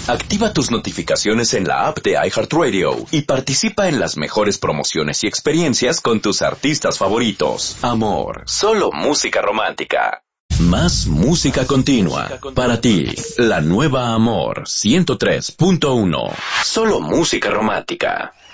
Activa tus notificaciones en la app de iHeartRadio y participa en las mejores promociones y experiencias con tus artistas favoritos. Amor, solo música romántica. Más música continua. Para ti, la nueva Amor 103.1. Solo música romántica.